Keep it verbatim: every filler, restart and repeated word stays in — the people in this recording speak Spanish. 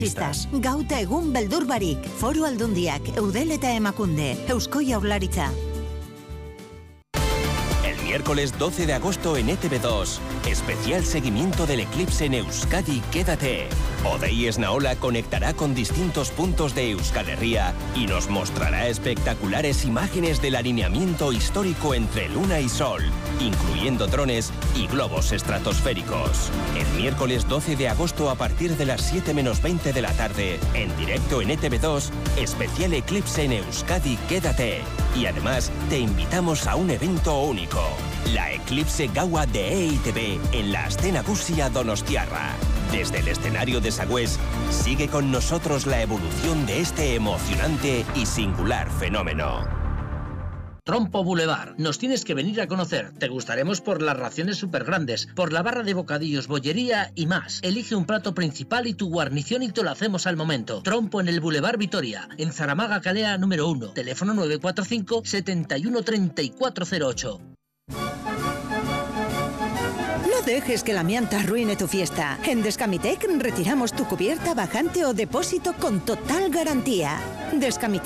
Pistas, gauta egun beldur barik, Foru Aldundiak, Eudel eta Emakunde, Eusko Jaurlaritza. El miércoles doce de agosto en E T V dos, especial seguimiento del eclipse en Euskadi, quédate. Odei Esnaola conectará con distintos puntos de Euskal Herria y nos mostrará espectaculares imágenes del alineamiento histórico entre Luna y Sol, incluyendo drones y globos estratosféricos. El miércoles doce de agosto a partir de las siete menos veinte de la tarde, en directo en E T V dos, especial eclipse en Euskadi, quédate. Y además te invitamos a un evento único, la Eclipse Gaua de E I T B en la Aste Nagusia Donostiarra. Desde el escenario de Sagüés, sigue con nosotros la evolución de este emocionante y singular fenómeno. Trompo Boulevard. Nos tienes que venir a conocer. Te gustaremos por las raciones súper grandes, por la barra de bocadillos, bollería y más. Elige un plato principal y tu guarnición y te lo hacemos al momento. Trompo en el Boulevard Vitoria, en Zaramaga Calea número uno. Teléfono nueve cuatro cinco, siete uno tres cuatro cero ocho. No dejes que la amianta arruine tu fiesta. En Descamitec retiramos tu cubierta, bajante o depósito con total garantía. Descamitec.